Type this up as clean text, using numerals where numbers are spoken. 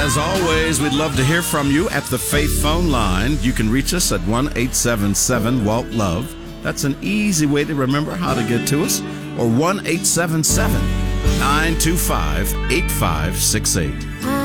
As always, we'd love to hear from you at the Faith phone line. You can reach us at 1-877-WALT-LOVE. That's an easy way to remember how to get to us. Or 1-877-925-8568.